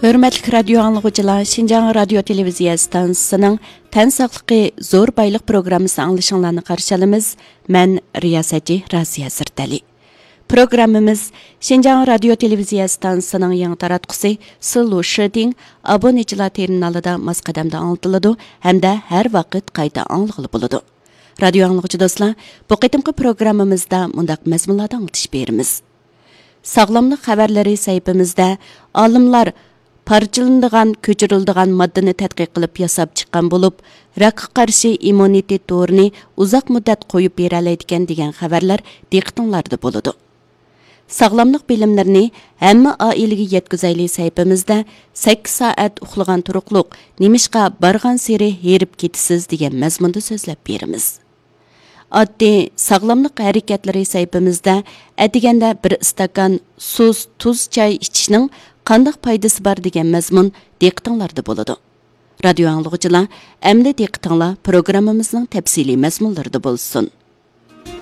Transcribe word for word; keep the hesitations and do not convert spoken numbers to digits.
Hörmətli radio anlıqçılar, Şinjan Radio Televiziya stansiyasının Tən saqlıqı zor baylıq proqramısı anlaşılığını qarşılamız. Mən riyasətçi Raziya Sirtali. Programımız Şinjan Radio Televiziya stansiyasının yangi taratqusi Sılu Şiding abonəçilar terminalida masqadamda anlatıldı, hem de her vaqt qayta anlıqlı buludu. Radio anlıqçı dostlar, bu qitimqi programımızda mundaq məzmunlardan anlatış berimiz. Sağlamlıq xəbərləri səhifimizdə alimlar parçalanadigan, ko'chiriladigan moddani tadqiq qilib yasab chiqqan bo'lib, rakqa qarshi immunitet to'rini uzoq muddat qo'yib bera oladigan degan xabarlar diqqatinglarda bo'ladi. Sog'lomlik bilimlarini hamma oilaga yetkazayli sahifamizda sakkiz soat uxlagan turuqliq nimishqa bargan seri herib ketisiz degan mazmunda so'zlab beramiz. Oddiy sog'lomlik harakatlari sahifamizda atiganda bir stakan suz, tuz, choy ichishning qandaq foydasi bor degan mazmun diqqatinglarda bo'ladi. Radio anlıqçılar, əmli diqqatinglar programmamızning tafsiliy mazmunlarida bo'lsin.